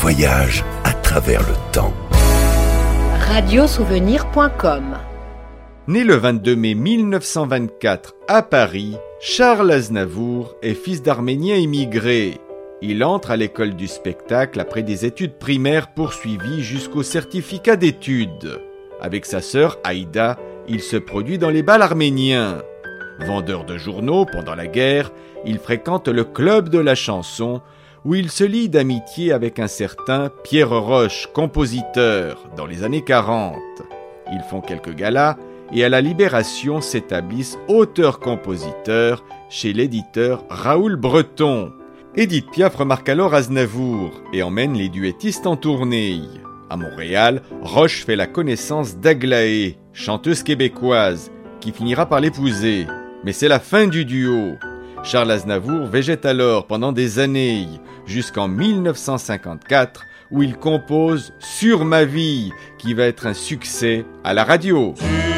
voyage à travers le temps. Radiosouvenir.com. Né le 22 mai 1924 à Paris, Charles Aznavour est fils d'Arméniens immigrés. Il entre à l'école du spectacle après des études primaires poursuivies jusqu'au certificat d'études. Avec sa sœur Aïda, il se produit dans les bals arméniens. Vendeur de journaux pendant la guerre, il fréquente le club de la chanson où il se lie d'amitié avec un certain Pierre Roche, compositeur, dans les années 40. Ils font quelques galas et à la Libération s'établissent auteurs-compositeurs chez l'éditeur Raoul Breton. Édith Piaf remarque alors Aznavour et emmène les duettistes en tournée. À Montréal, Roche fait la connaissance d'Aglaé, chanteuse québécoise, qui finira par l'épouser. Mais c'est la fin du duo. Charles Aznavour végète alors pendant des années, jusqu'en 1954, où il compose « Sur ma vie », qui va être un succès à la radio.